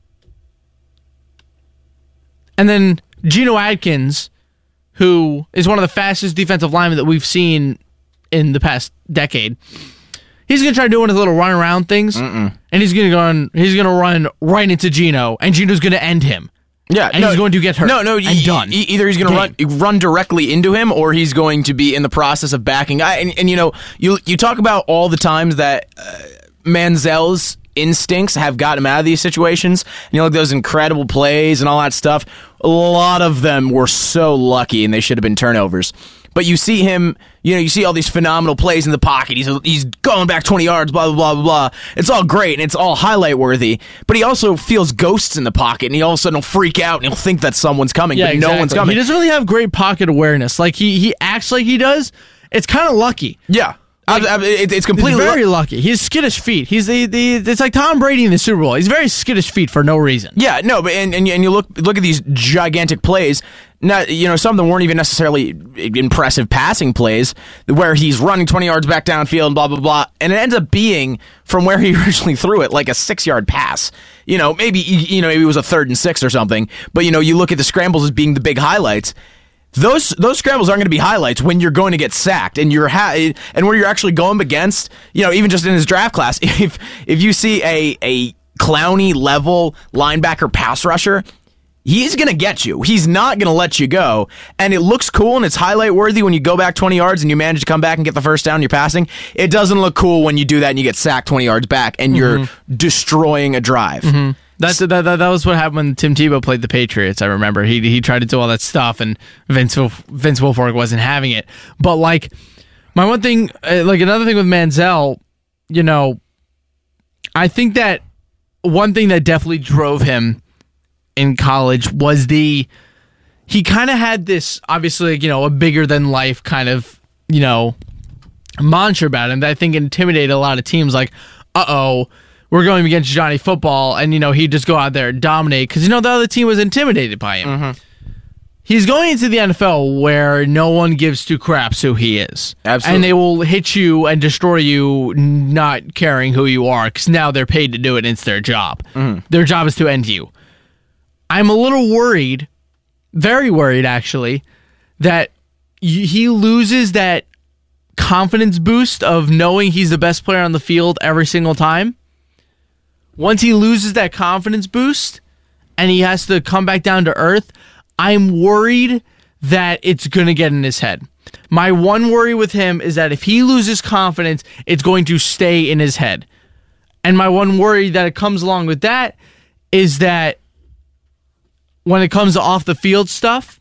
And then Geno Atkins, who is one of the fastest defensive linemen that we've seen in the past decade, he's going to try doing his little run around things, and he's going to run right into Geno, and Geno's going to end him. Yeah, and he's going to get hurt. And done. Either he's going to run directly into him, or he's going to be in the process of backing. And you talk about all the times that Manziel's instincts have got him out of these situations. And those incredible plays and all that stuff. A lot of them were so lucky, and they should have been turnovers. But you see him, you see all these phenomenal plays in the pocket. He's going back 20 yards, blah, blah, blah, blah, blah. It's all great, and it's all highlight worthy. But he also feels ghosts in the pocket, and he all of a sudden will freak out, and he'll think that someone's coming, but exactly. No one's coming. He doesn't really have great pocket awareness. Like, he acts like he does. It's kind of lucky. Yeah. It's completely very lucky. He's skittish feet. It's like Tom Brady in the Super Bowl. He's very skittish feet for no reason. Yeah, no, but and you look at these gigantic plays. Not, some of them weren't even necessarily impressive passing plays where he's running 20 yards back downfield and blah blah blah, and it ends up being from where he originally threw it, like a 6-yard pass. Maybe it was a 3rd and 6 or something. But you look at the scrambles as being the big highlights. Those scrambles aren't going to be highlights when you're going to get sacked and and where you're actually going against, even just in his draft class. If you see a Clowney level linebacker pass rusher, he's going to get you. He's not going to let you go. And it looks cool and it's highlight worthy when you go back 20 yards and you manage to come back and get the first down and you're passing. It doesn't look cool when you do that and you get sacked 20 yards back and you're destroying a drive. That was what happened when Tim Tebow played the Patriots. I remember he tried to do all that stuff, and Vince Wilfork wasn't having it. But my one thing, another thing with Manziel, I think that one thing that definitely drove him in college was he kind of had this, obviously, a bigger than life kind of, mantra about him that I think intimidated a lot of teams. Like, we're going against Johnny Football, and, he'd just go out there and dominate because, the other team was intimidated by him. He's going into the NFL where no one gives two craps who he is. Absolutely. And they will hit you and destroy you not caring who you are because now they're paid to do it and it's their job. Their job is to end you. I'm a little worried, very worried actually, that he loses that confidence boost of knowing he's the best player on the field every single time. Once he loses that confidence boost and he has to come back down to earth, I'm worried that it's going to get in his head. My one worry with him is that if he loses confidence, it's going to stay in his head. And my one worry that it comes along with that is that when it comes to off the field stuff,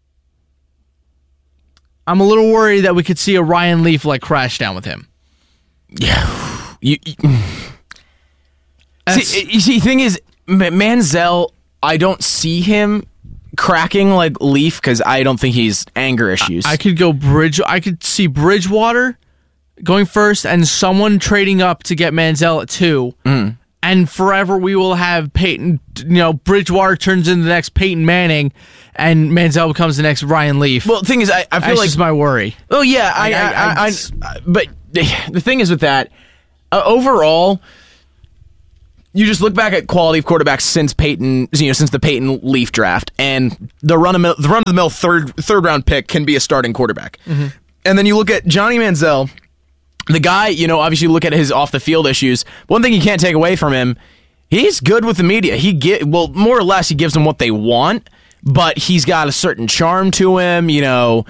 I'm a little worried that we could see a Ryan Leaf crash down with him. Yeah. See, the thing is, Manziel, I don't see him cracking like Leaf because I don't think he's anger issues. I could see Bridgewater going first and someone trading up to get Manziel at 2. And forever we will have Peyton, Bridgewater turns into the next Peyton Manning and Manziel becomes the next Ryan Leaf. Well, the thing is, I feel that's like just my worry. Oh yeah, but the thing is with that, overall, you just look back at quality of quarterbacks since since the Peyton Leaf draft, and the run of the mill third round pick can be a starting quarterback. And then you look at Johnny Manziel, the guy, you know, obviously look at his off the field issues. One thing you can't take away from him, he's good with the media. More or less, he gives them what they want. But he's got a certain charm to him, you know.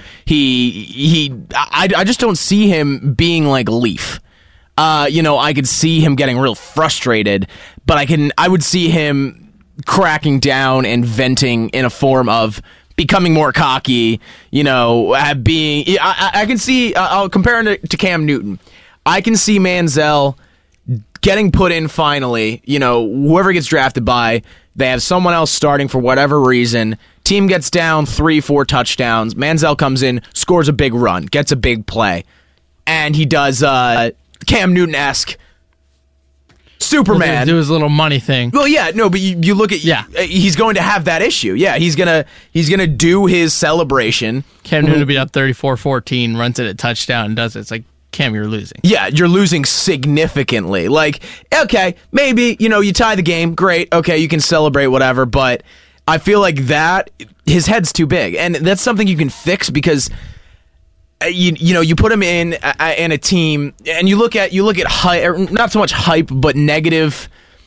I just don't see him being like Leaf. You know, I could see him getting real frustrated, but I would see him cracking down and venting in a form of becoming more cocky. You know, I can see. I'll compare it to Cam Newton. I can see Manziel getting put in finally. You know, whoever gets drafted by. They have someone else starting for whatever reason. Team gets down 3-4 touchdowns. Manziel comes in, scores a big run, gets a big play. And he does Cam Newton-esque Superman. Do his little money thing. Well, yeah, no, but you look at... Yeah. He's going to have that issue. Yeah, he's gonna do his celebration. Cam Newton will be up 34-14, runs it at touchdown, and does it. It's like, Cam, you're losing. Yeah, you're losing significantly. Like, okay, maybe, you know, you tie the game, great, okay, you can celebrate, whatever, but I feel like that, his head's too big, and that's something you can fix because, you know, you put him in a team, and you look at hype, not so much hype, but negative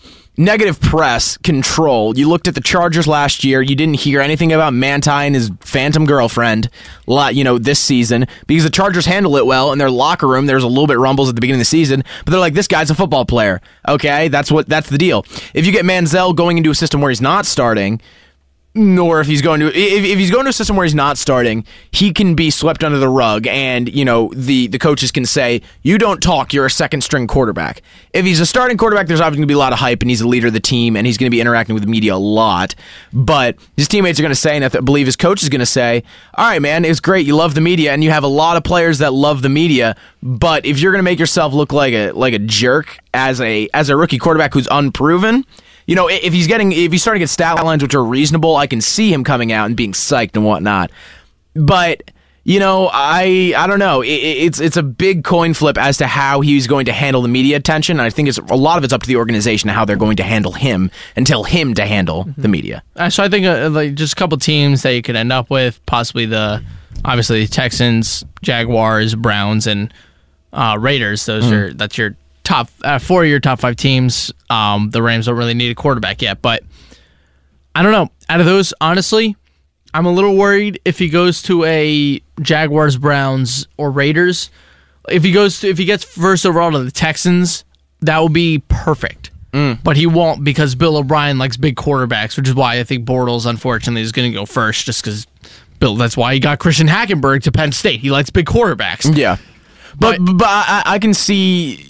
press control. You looked at the Chargers last year. You didn't hear anything about Manti and his phantom girlfriend, you know, this season because the Chargers handle it well in their locker room. There's a little bit rumbles at the beginning of the season, but they're like, this guy's a football player. Okay, that's the deal. If you get Manziel going into a system where he's not starting, or if he's going to a system where he's not starting, he can be swept under the rug, and you know the coaches can say, "You don't talk. You're a second string quarterback." If he's a starting quarterback, there's obviously going to be a lot of hype, and he's a leader of the team, and he's going to be interacting with the media a lot. But his teammates are going to say, and I believe his coach is going to say, "All right, man, it's great. You love the media, and you have a lot of players that love the media. But if you're going to make yourself look like a jerk as a rookie quarterback who's unproven." You know, if he's starting to get stat lines which are reasonable, I can see him coming out and being psyched and whatnot. But, you know, I don't know. It's a big coin flip as to how he's going to handle the media attention. And I think a lot of it's up to the organization how they're going to handle him and tell him to handle the media. So I think like just a couple teams that you could end up with, possibly obviously the Texans, Jaguars, Browns, and Raiders. That's your top 4 of your top 5 teams. The Rams don't really need a quarterback yet, but I don't know. Out of those, honestly, I'm a little worried if he goes to a Jaguars, Browns, or Raiders. If he gets first overall to the Texans, that would be perfect. But he won't because Bill O'Brien likes big quarterbacks, which is why I think Bortles, unfortunately, is going to go first, just because that's why he got Christian Hackenberg to Penn State. He likes big quarterbacks. Yeah, but I can see.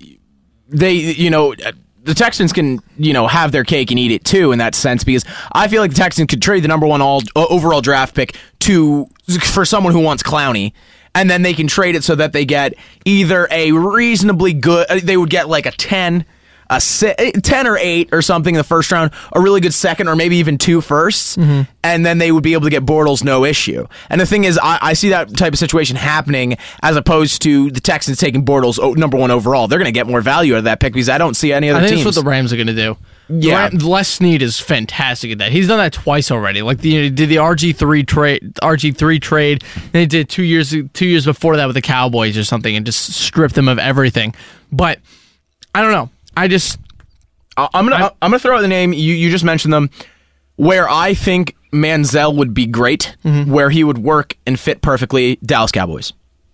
The Texans can, have their cake and eat it too in that sense because I feel like the Texans could trade the number 1 overall draft pick for someone who wants Clowney, and then they can trade it so that they get either a reasonably good, they would get like a 10 or 8 or something in the first round, a really good second, or maybe even 2 firsts, and then they would be able to get Bortles no issue. And the thing is, I see that type of situation happening as opposed to the Texans taking Bortles number 1 overall. They're going to get more value out of that pick because I don't see any other teams. I think that's what the Rams are going to do. Yeah, Les Snead is fantastic at that. He's done that twice already. Like did the RG3 trade. And he did 2 years before that with the Cowboys or something, and just stripped them of everything. But I don't know. I'm gonna throw out the name you just mentioned them, where I think Manziel would be great, where he would work and fit perfectly. Dallas Cowboys.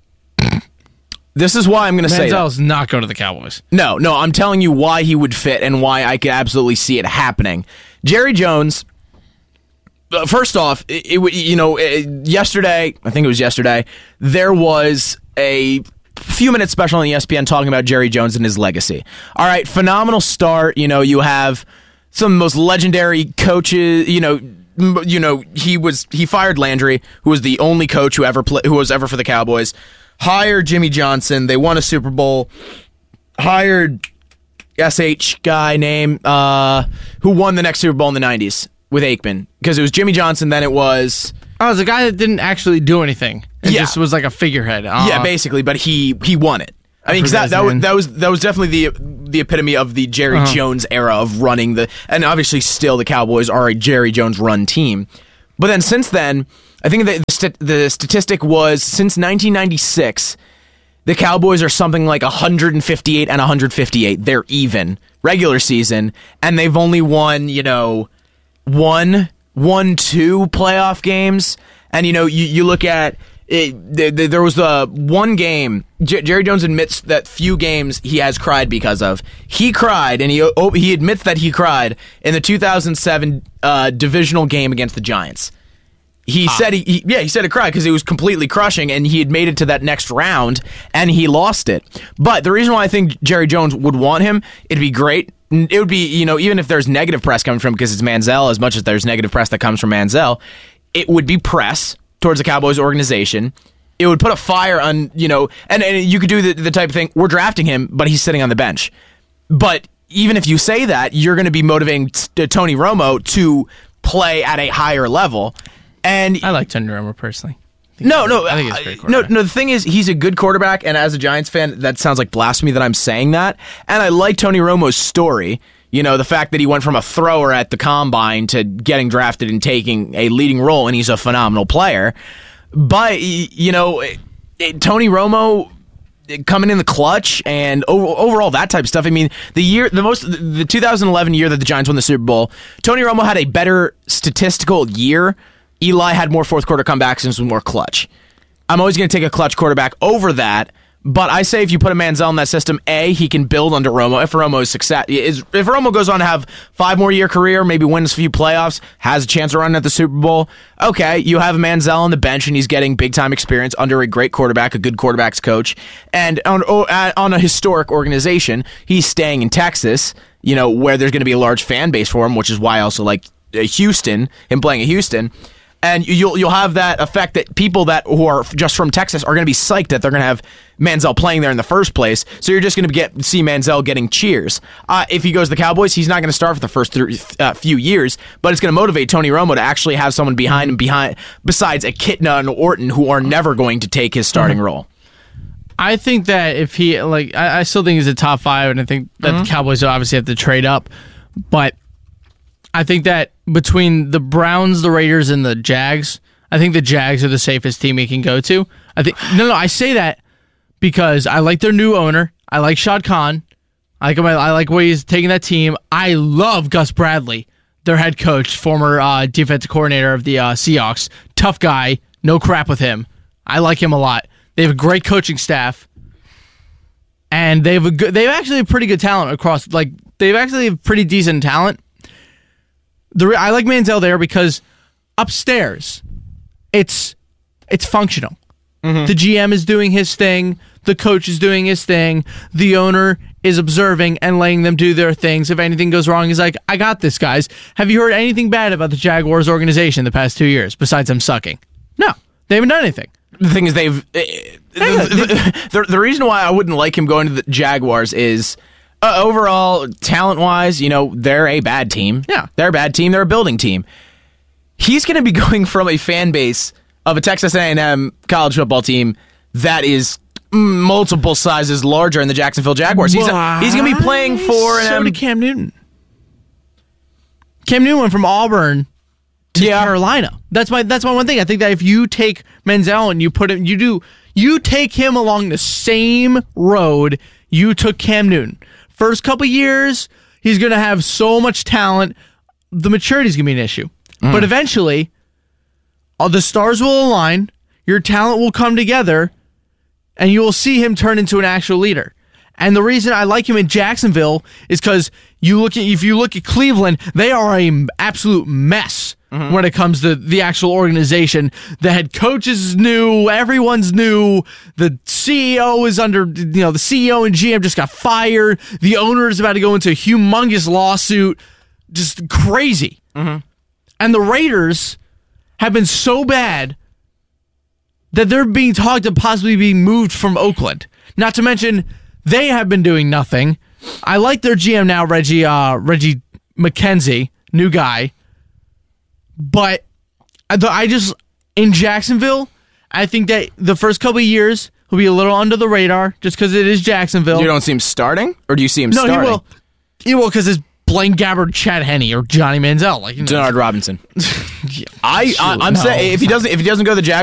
This is why I'm gonna say Manziel's not going to the Cowboys. No, I'm telling you why he would fit and why I could absolutely see it happening. Jerry Jones. First off, yesterday, I think it was yesterday, there was a few minutes special on ESPN talking about Jerry Jones and his legacy. All right, phenomenal start. You have some of the most legendary coaches. He fired Landry, who was the only coach who was ever for the Cowboys. Hired Jimmy Johnson. They won a Super Bowl. Hired SH guy name who won the next Super Bowl in the 90s with Aikman, because it was Jimmy Johnson. Then it was. Oh, it was a guy that didn't actually do anything. It just was like a figurehead. Yeah, basically, but he won it. I mean, that was definitely the epitome of the Jerry Jones era of running and obviously still the Cowboys are a Jerry Jones run team. But then since then, I think the statistic was since 1996, The Cowboys are something like 158 and 158. They're even regular season, and they've only won, two playoff games. And, you look at it, there was the one game, Jerry Jones admits that few games he has cried because of. He cried, and he admits that he cried in the 2007 divisional game against the Giants. He said he said it cried because it was completely crushing, and he had made it to that next round, and he lost it. But the reason why I think Jerry Jones would want him, it'd be great. It would be, even if there's negative press coming from, because it's Manziel, as much as there's negative press that comes from Manziel, it would be press towards the Cowboys organization. It would put a fire on, and you could do the type of thing, we're drafting him, but he's sitting on the bench. But even if you say that, you're going to be motivating Tony Romo to play at a higher level. And I like Tony Romo personally. I think he's a great quarterback. No. The thing is, he's a good quarterback, and as a Giants fan, that sounds like blasphemy that I'm saying that. And I like Tony Romo's story. The fact that he went from a thrower at the combine to getting drafted and taking a leading role, and he's a phenomenal player. But Tony Romo coming in the clutch and overall that type of stuff. I mean, the 2011 year that the Giants won the Super Bowl, Tony Romo had a better statistical year. Eli had more fourth quarter comebacks and was more clutch. I'm always going to take a clutch quarterback over that, but I say if you put a Manziel in that system, he can build under Romo. If Romo goes on to have 5 more year career, maybe wins a few playoffs, has a chance of running at the Super Bowl, okay, you have Manziel on the bench and he's getting big time experience under a great quarterback, a good quarterback's coach, and on a historic organization. He's staying in Texas, where there's going to be a large fan base for him, which is why I also like Houston, him playing at Houston. And you'll have that effect that people who are just from Texas are going to be psyched that they're going to have Manziel playing there in the first place. So you're just going to see Manziel getting cheers. If he goes to the Cowboys, he's not going to start for the first few years, but it's going to motivate Tony Romo to actually have someone behind him besides Kitna and Orton, who are never going to take his starting role. I think that if he I still think he's a top 5, and I think that the Cowboys will obviously have to trade up, but I think that between the Browns, the Raiders, and the Jags, I think the Jags are the safest team he can go to. I say that because I like their new owner. I like Shad Khan. I like where he's taking that team. I love Gus Bradley, their head coach, former defensive coordinator of the Seahawks. Tough guy, no crap with him. I like him a lot. They have a great coaching staff, and they actually have pretty good talent across. They've actually have pretty decent talent. I like Manziel there because upstairs, it's functional. Mm-hmm. The GM is doing his thing. The coach is doing his thing. The owner is observing and letting them do their things. If anything goes wrong, he's like, I got this, guys. Have you heard anything bad about the Jaguars organization the past 2 years besides them sucking? No, they haven't done anything. The thing is, the reason why I wouldn't like him going to the Jaguars is... overall, talent-wise, they're a bad team. Yeah. They're a bad team. They're a building team. He's going to be going from a fan base of a Texas A&M college football team that is multiple sizes larger than the Jacksonville Jaguars. He's going to be playing for... So did Cam Newton. Cam Newton went from Auburn to Carolina. That's my one thing. I think that if you take Manziel and you put him... You take him along the same road you took Cam Newton. First couple years, he's going to have so much talent. The maturity is going to be an issue. But eventually, all the stars will align, your talent will come together, and you will see him turn into an actual leader. And the reason I like him in Jacksonville is because if you look at Cleveland, they are an absolute mess when it comes to the actual organization. The head coach is new, everyone's new. The CEO is the CEO and GM just got fired. The owner is about to go into a humongous lawsuit. Just crazy. Mm-hmm. And the Raiders have been so bad that they're being talked of possibly being moved from Oakland. Not to mention, they have been doing nothing. I like their GM now, Reggie McKenzie, new guy. But in Jacksonville, I think that the first couple of years will be a little under the radar just because it is Jacksonville. You don't see him starting? Or do you see him starting? No, he will because it's Blaine Gabbert, Chad Henne, or Johnny Manziel. Denard Robinson. I'm saying if he doesn't go to the Jaguars,